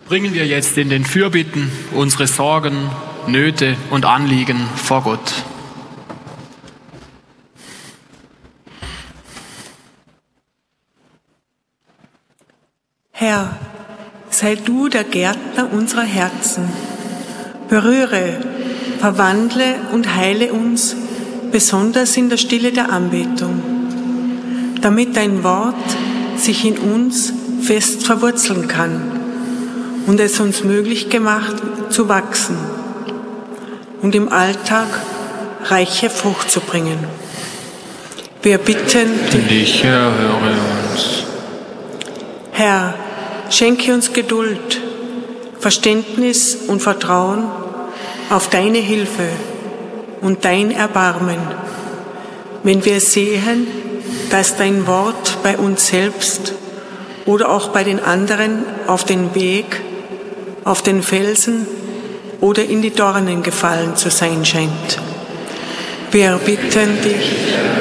bringen wir jetzt in den Fürbitten unsere Sorgen, Nöte und Anliegen vor Gott. Herr, sei du der Gärtner unserer Herzen. Berühre, verwandle und heile uns, besonders in der Stille der Anbetung, damit dein Wort sich in uns fest verwurzeln kann und es uns möglich gemacht zu wachsen und im Alltag reiche Frucht zu bringen. Wir bitten dich, Herr, höre uns. Herr, schenke uns Geduld, Verständnis und Vertrauen auf deine Hilfe und dein Erbarmen, wenn wir sehen, dass dein Wort bei uns selbst oder auch bei den anderen auf den Weg, auf den Felsen oder in die Dornen gefallen zu sein scheint. Wir bitten dich,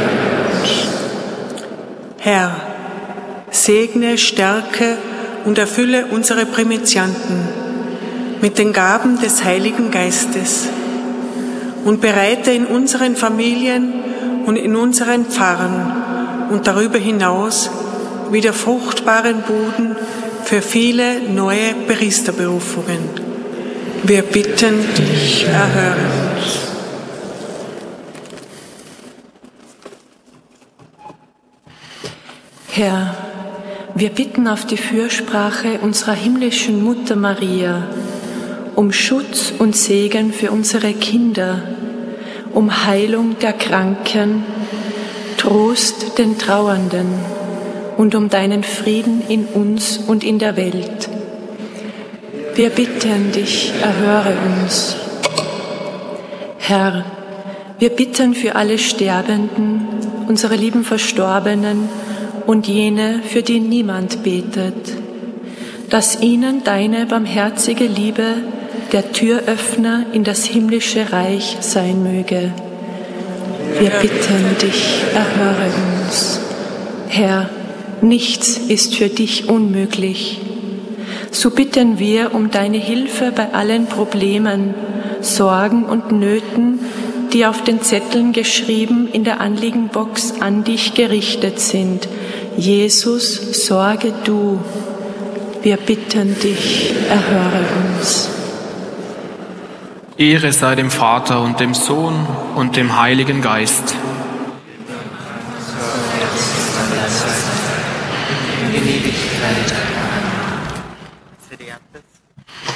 Herr, segne, stärke und erfülle unsere Primizianten mit den Gaben des Heiligen Geistes und bereite in unseren Familien und in unseren Pfarren und darüber hinaus wieder fruchtbaren Boden für viele neue Priesterberufungen. Wir bitten dich, erhöre uns. Herr, wir bitten auf die Fürsprache unserer himmlischen Mutter Maria um Schutz und Segen für unsere Kinder, um Heilung der Kranken, Trost den Trauernden und um deinen Frieden in uns und in der Welt. Wir bitten dich, erhöre uns. Herr, wir bitten für alle Sterbenden, unsere lieben Verstorbenen und jene, für die niemand betet, dass ihnen deine barmherzige Liebe der Türöffner in das himmlische Reich sein möge. Wir bitten dich, erhöre uns. Herr, nichts ist für dich unmöglich. So bitten wir um deine Hilfe bei allen Problemen, Sorgen und Nöten, die auf den Zetteln geschrieben in der Anliegenbox an dich gerichtet sind. Jesus, sorge du. Wir bitten dich, erhöre uns. Ehre sei dem Vater und dem Sohn und dem Heiligen Geist.